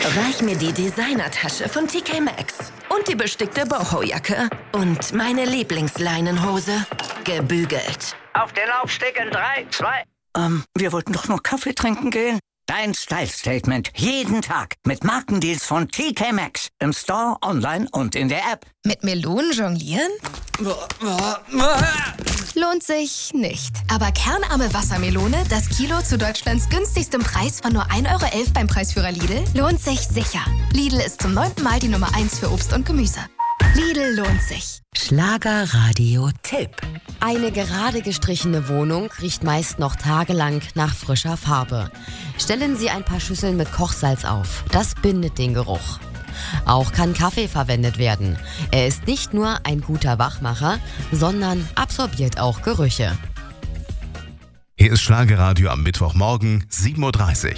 Reich mir die Designertasche von TK Maxx und die bestickte Boho-Jacke und meine Lieblingsleinenhose, gebügelt. Auf den Laufsteg in 3, 2... wir wollten doch nur Kaffee trinken gehen. Dein Style-Statement jeden Tag mit Markendeals von TK Maxx. Im Store, online und in der App. Mit Melonen jonglieren? Lohnt sich nicht. Aber kernarme Wassermelone, das Kilo zu Deutschlands günstigstem Preis von nur 1,11 € beim Preisführer Lidl, lohnt sich sicher. Lidl ist zum 9. Mal die Nummer 1 für Obst und Gemüse. Lidl lohnt sich. Schlagerradio-Tipp. Eine gerade gestrichene Wohnung riecht meist noch tagelang nach frischer Farbe. Stellen Sie ein paar Schüsseln mit Kochsalz auf. Das bindet den Geruch. Auch kann Kaffee verwendet werden. Er ist nicht nur ein guter Wachmacher, sondern absorbiert auch Gerüche. Hier ist Schlagerradio am Mittwochmorgen, 7:30 Uhr.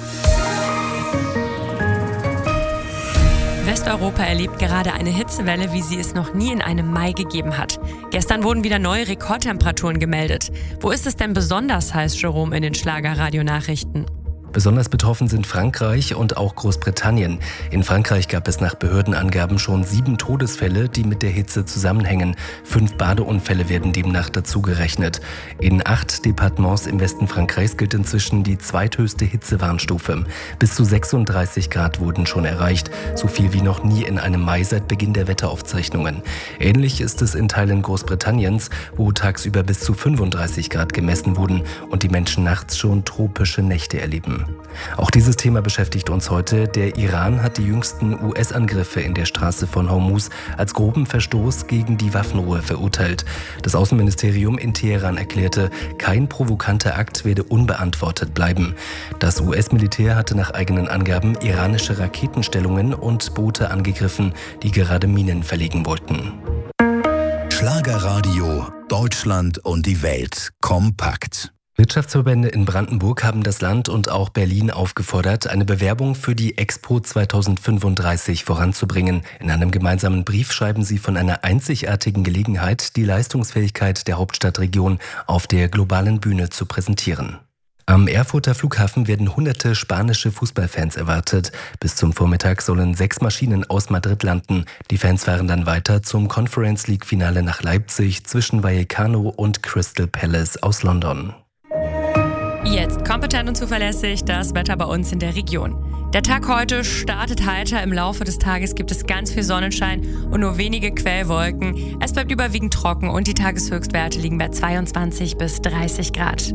Westeuropa erlebt gerade eine Hitzewelle, wie sie es noch nie in einem Mai gegeben hat. Gestern wurden wieder neue Rekordtemperaturen gemeldet. Wo ist es denn besonders heiß, Jerome, in den Schlagerradio-Nachrichten? Besonders betroffen sind Frankreich und auch Großbritannien. In Frankreich gab es nach Behördenangaben schon 7 Todesfälle, die mit der Hitze zusammenhängen. 5 Badeunfälle werden demnach dazugerechnet. In 8 Departements im Westen Frankreichs gilt inzwischen die zweithöchste Hitzewarnstufe. Bis zu 36 Grad wurden schon erreicht, so viel wie noch nie in einem Mai seit Beginn der Wetteraufzeichnungen. Ähnlich ist es in Teilen Großbritanniens, wo tagsüber bis zu 35 Grad gemessen wurden und die Menschen nachts schon tropische Nächte erleben. Auch dieses Thema beschäftigt uns heute. Der Iran hat die jüngsten US-Angriffe in der Straße von Hormuz als groben Verstoß gegen die Waffenruhe verurteilt. Das Außenministerium in Teheran erklärte, kein provokanter Akt werde unbeantwortet bleiben. Das US-Militär hatte nach eigenen Angaben iranische Raketenstellungen und Boote angegriffen, die gerade Minen verlegen wollten. Schlagerradio, Deutschland und die Welt kompakt. Wirtschaftsverbände in Brandenburg haben das Land und auch Berlin aufgefordert, eine Bewerbung für die Expo 2035 voranzubringen. In einem gemeinsamen Brief schreiben sie von einer einzigartigen Gelegenheit, die Leistungsfähigkeit der Hauptstadtregion auf der globalen Bühne zu präsentieren. Am Erfurter Flughafen werden hunderte spanische Fußballfans erwartet. Bis zum Vormittag sollen 6 Maschinen aus Madrid landen. Die Fans fahren dann weiter zum Conference League-Finale nach Leipzig zwischen Vallecano und Crystal Palace aus London. Jetzt kompetent und zuverlässig das Wetter bei uns in der Region. Der Tag heute startet heiter. Im Laufe des Tages gibt es ganz viel Sonnenschein und nur wenige Quellwolken. Es bleibt überwiegend trocken und die Tageshöchstwerte liegen bei 22 bis 30 Grad.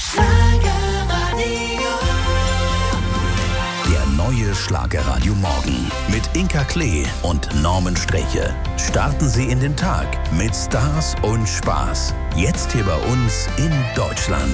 Der neue Schlagerradio Morgen mit Inka Klee und Norman Streche. Starten Sie in den Tag mit Stars und Spaß. Jetzt hier bei uns in Deutschland.